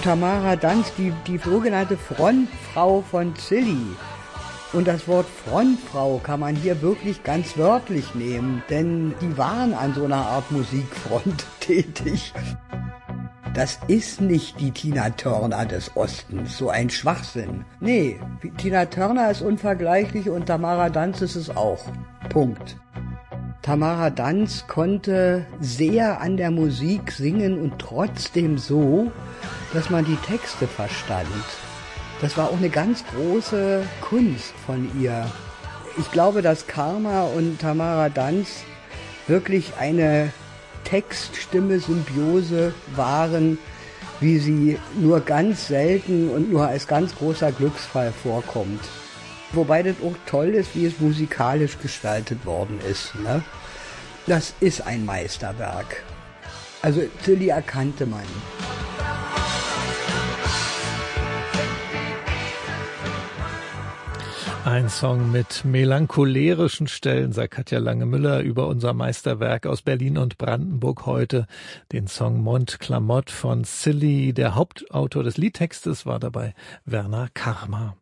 Tamara Danz, die sogenannte Frontfrau von Zilli. Und das Wort Frontfrau kann man hier wirklich ganz wörtlich nehmen, denn die waren an so einer Art Musikfront tätig. Das ist nicht die Tina Turner des Ostens, so ein Schwachsinn. Nee, Tina Turner ist unvergleichlich und Tamara Danz ist es auch. Punkt. Tamara Danz konnte sehr an der Musik singen und trotzdem so, dass man die Texte verstand. Das war auch eine ganz große Kunst von ihr. Ich glaube, dass Karma und Tamara Danz wirklich eine Textstimme-Symbiose waren, wie sie nur ganz selten und nur als ganz großer Glücksfall vorkommt. Wobei das auch toll ist, wie es musikalisch gestaltet worden ist. Ne? Das ist ein Meisterwerk. Also Zilli erkannte man. Ein Song mit melancholerischen Stellen, sagt Katja Lange-Müller über unser Meisterwerk aus Berlin und Brandenburg heute, den Song Mont Clamotte von Zilli. Der Hauptautor des Liedtextes war dabei Werner Karma.